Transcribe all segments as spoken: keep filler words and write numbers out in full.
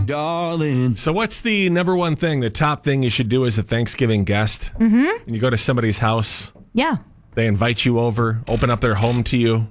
darling. So what's the number one thing, the top thing you should do as a Thanksgiving guest? Mm-hmm. And you go to somebody's house. Yeah. They invite you over, open up their home to you.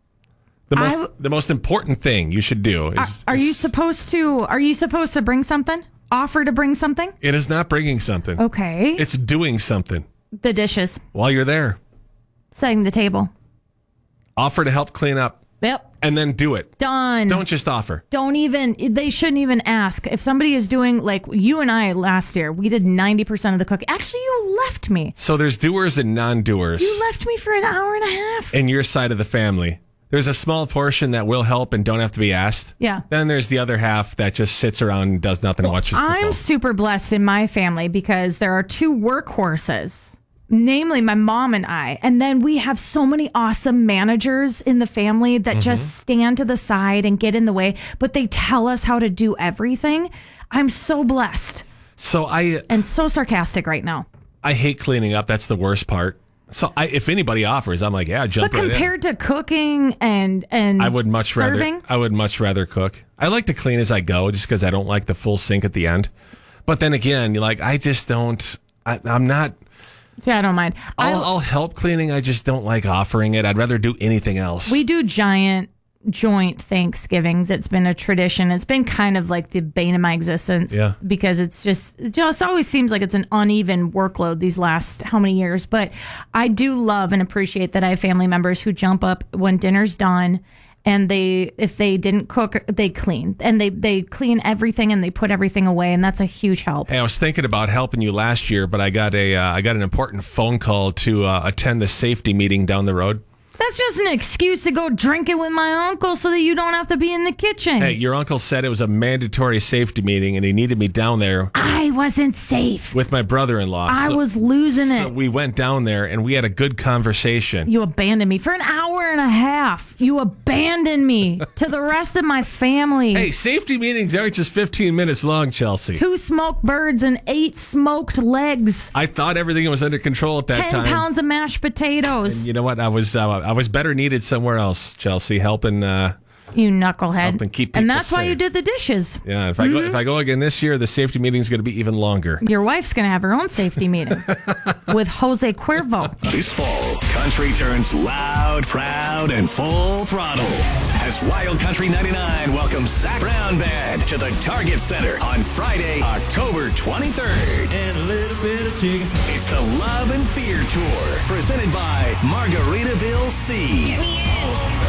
The most w- the most important thing you should do is... Are, are is, you supposed to, are you supposed to bring something? Offer to bring something? It is not bringing something. Okay. It's doing something. The dishes. While you're there. Setting the table. Offer to help clean up. Yep. And then do it. Done. Don't just offer. Don't even, they shouldn't even ask. If somebody is doing, like you and I last year, we did ninety percent of the cooking. Actually, you left me. So there's doers and non-doers. You left me for an hour and a half. In your side of the family. There's a small portion that will help and don't have to be asked. Yeah. Then there's the other half that just sits around and does nothing and watches football. I'm super blessed in my family because there are two workhorses, namely my mom and I. And then we have so many awesome managers in the family that mm-hmm. just stand to the side and get in the way, but they tell us how to do everything. I'm so blessed. So I and so sarcastic right now. I hate cleaning up. That's the worst part. So I, if anybody offers, I'm like, yeah, jump but right in. But compared to cooking and and I would much serving, rather I would much rather cook. I like to clean as I go, just because I don't like the full sink at the end. But then again, you're like, I just don't. I, I'm not. Yeah, I don't mind. I'll, I'll help cleaning. I just don't like offering it. I'd rather do anything else. We do giant joint Thanksgivings. It's been a tradition. It's been kind of like the bane of my existence. Yeah. Because it's just, it just always seems like it's an uneven workload these last how many years. But I do love and appreciate that I have family members who jump up when dinner's done and they, if they didn't cook, they clean. And they, they clean everything and they put everything away. And that's a huge help. Hey, I was thinking about helping you last year, but I got a, uh, I got an important phone call to uh, attend the safety meeting down the road. That's just an excuse to go drink it with my uncle so that you don't have to be in the kitchen. Hey, your uncle said it was a mandatory safety meeting and he needed me down there. I wasn't safe. With my brother-in-law. I so, was losing so it. we went down there and we had a good conversation. You abandoned me for an hour and a half. You abandoned me to the rest of my family. Hey, safety meetings aren't just fifteen minutes long, Chelsea. Two smoked birds and eight smoked legs. I thought everything was under control at that Ten time. Ten pounds of mashed potatoes. And you know what? I was uh, I was better needed somewhere else, Chelsea, helping uh, you knucklehead. Helping keep people and that's safe. why you did the dishes. Yeah, if I mm-hmm. go if I go again this year, the safety meeting is going to be even longer. Your wife's going to have her own safety meeting with Jose Cuervo. This fall, country turns loud, proud, and full throttle as Wild Country ninety-nine welcomes Zac Brown Band to the Target Center on Friday, October twenty-third. And a little bit of chicken. It's the Love and Fear Tour, presented by Margaritaville Sea. Get me in.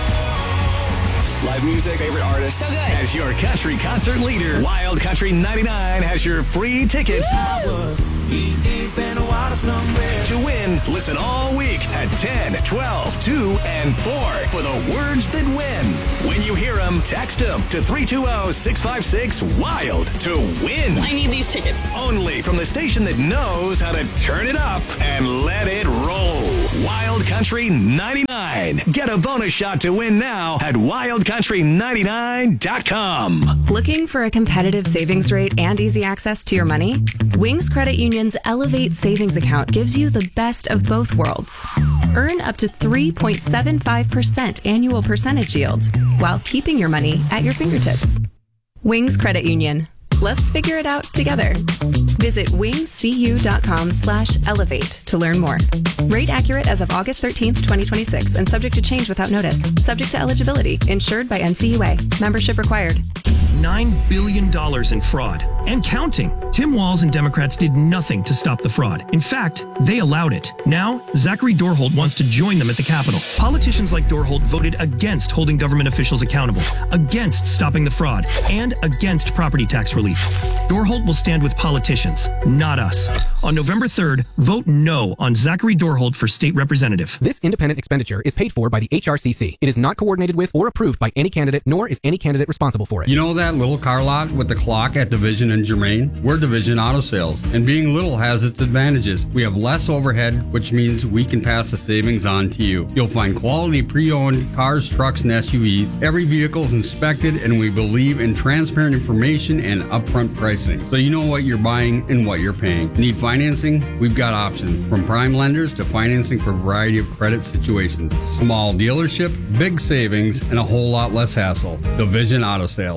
Live music, favorite artists. So good. As your country concert leader, Wild Country ninety-nine has your free tickets. I was deep in the water somewhere. To win, listen all week at ten, twelve, two, and four for the words that win. When you hear them, text them to three two zero, six five six, WILD to win. I need these tickets. Only from the station that knows how to turn it up and let it roll. Wild Country ninety-nine. Get a bonus shot to win now at wild country ninety-nine dot com. Looking for a competitive savings rate and easy access to your money? Wings Credit Union's Elevate Savings Account gives you the best of both worlds. Earn up to three point seven five percent annual percentage yield while keeping your money at your fingertips. Wings Credit Union. Let's figure it out together. Visit wingscu.com slash elevate to learn more. Rate accurate as of August thirteenth, twenty twenty-six, and subject to change without notice. Subject to eligibility. Insured by N C U A. Membership required. nine billion dollars in fraud. And counting. Tim Walz and Democrats did nothing to stop the fraud. In fact, they allowed it. Now, Zachary Dorholt wants to join them at the Capitol. Politicians like Dorholt voted against holding government officials accountable, against stopping the fraud, and against property tax relief. Dorholt will stand with politicians, not us. On November third, vote no on Zachary Dorholt for state representative. This independent expenditure is paid for by the H R C C. It is not coordinated with or approved by any candidate, nor is any candidate responsible for it. You know that little car lot with the clock at Division and Germain? We're Division Auto Sales, and being little has its advantages. We have less overhead, which means we can pass the savings on to you. You'll find quality pre-owned cars, trucks, and S U Vs. Every vehicle is inspected, and we believe in transparent information and upfront pricing, so you know what you're buying and what you're paying. Need financing? We've got options, from prime lenders to financing for a variety of credit situations. Small dealership, big savings, and a whole lot less hassle. Division Auto Sales. Five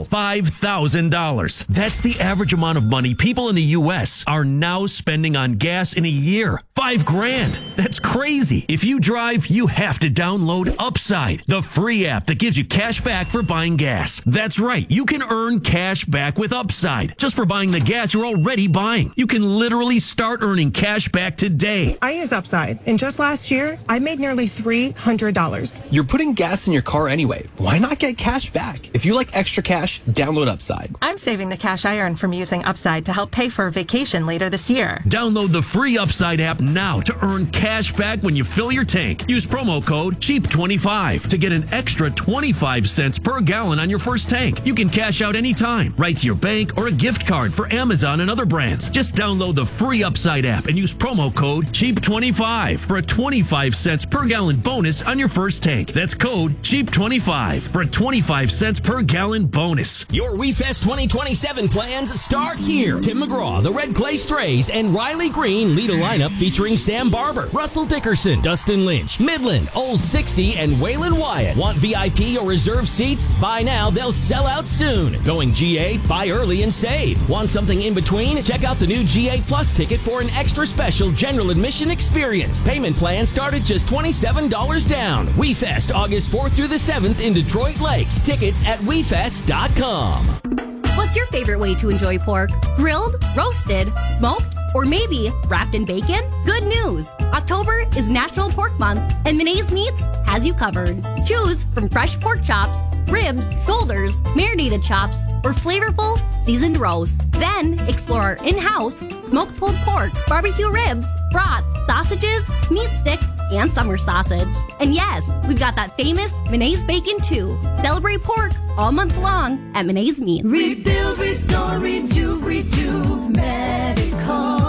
five thousand dollars. That's the average amount of money people in the U S are now spending on gas in a year. Five grand. That's crazy. If you drive, you have to download Upside, the free app that gives you cash back for buying gas. That's right. You can earn cash back with Upside just for buying the gas you're already buying. You can literally start earning cash back today. I use Upside, and just last year, I made nearly three hundred dollars. You're putting gas in your car anyway. Why not get cash back? If you like extra cash, download Upside. I'm saving the cash I earn from using Upside to help pay for a vacation later this year. Download the free Upside app now to earn cash back when you fill your tank. Use promo code cheap twenty-five to get an extra twenty-five cents per gallon on your first tank. You can cash out anytime, right to your bank or a gift card for Amazon and other brands. Just download the free Upside app and use promo code cheap twenty-five for a twenty-five cents per gallon bonus on your first tank. That's code cheap twenty-five for a twenty-five cents per gallon bonus. Your WeFest twenty twenty-seven plans start here. Tim McGraw, the Red Clay Strays, and Riley Green lead a lineup featuring Sam Barber, Russell Dickerson, Dustin Lynch, Midland, Old sixty, and Waylon Wyatt. Want V I P or reserve seats? Buy now, they'll sell out soon. Going G A? Buy early and save. Want something in between? Check out the new G A Plus ticket for an extra special general admission experience. Payment plans start at just twenty-seven dollars down. WeFest, August fourth through the seventh in Detroit Lakes. Tickets at we fest dot com. What's your favorite way to enjoy pork? Grilled, roasted, smoked, or maybe wrapped in bacon? Good news! October is National Pork Month, and Menace Meats has you covered. Choose from fresh pork chops, ribs, shoulders, marinated chops, or flavorful seasoned roasts. Then explore our in-house smoked pulled pork, barbecue ribs, brats, sausages, meat sticks, and summer sausage. And yes, we've got that famous Menace bacon too. Celebrate pork all month long at Menace Meats. Rebuild, restore, rejuve, rejuve medical.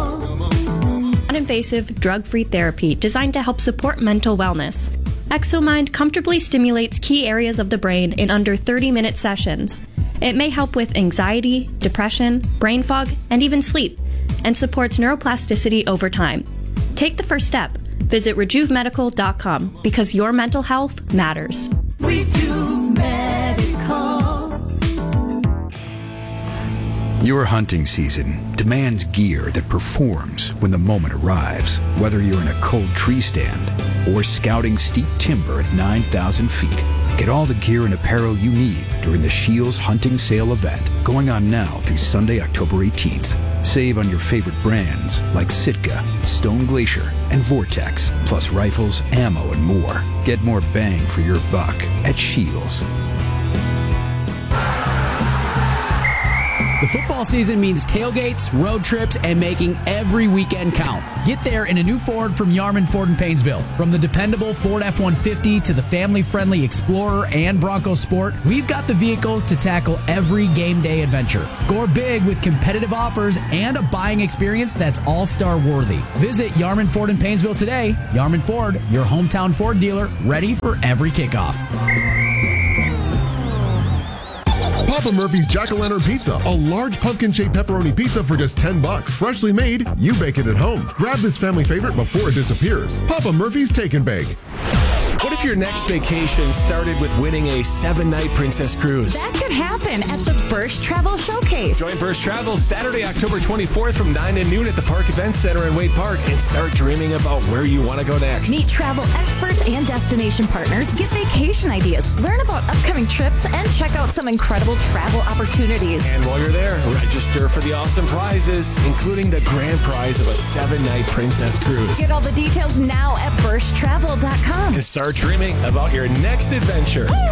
Non-invasive, drug-free therapy designed to help support mental wellness. ExoMind comfortably stimulates key areas of the brain in under thirty-minute sessions. It may help with anxiety, depression, brain fog, and even sleep, and supports neuroplasticity over time. Take the first step. Visit rejuve medical dot com because your mental health matters. Rejuve Medical. Your hunting season demands gear that performs when the moment arrives. Whether you're in a cold tree stand or scouting steep timber at nine thousand feet, get all the gear and apparel you need during the Shields Hunting Sale event, going on now through Sunday, October eighteenth. Save on your favorite brands like Sitka, Stone Glacier, and Vortex, plus rifles, ammo, and more. Get more bang for your buck at Shields. The football season means tailgates, road trips, and making every weekend count. Get there in a new Ford from Yarman Ford in Painesville. From the dependable Ford F one fifty to the family-friendly Explorer and Bronco Sport, we've got the vehicles to tackle every game day adventure. Score big with competitive offers and a buying experience that's all-star worthy. Visit Yarman Ford in Painesville today. Yarman Ford, your hometown Ford dealer, ready for every kickoff. Papa Murphy's Jack-o'-lantern Pizza, a large pumpkin-shaped pepperoni pizza for just ten bucks. Freshly made, you bake it at home. Grab this family favorite before it disappears. Papa Murphy's Take and Bake. What if your next vacation started with winning a seven-night Princess Cruise? That could happen at the Bursch Travel Showcase. Join Bursch Travel Saturday, October twenty-fourth from nine to noon at the Park Events Center in Wade Park and start dreaming about where you want to go next. Meet travel experts and destination partners, get vacation ideas, learn about upcoming trips, and check out some incredible travel opportunities. And while you're there, register for the awesome prizes, including the grand prize of a seven-night Princess Cruise. Get all the details now at bursch travel dot com. And start dreaming about your next adventure.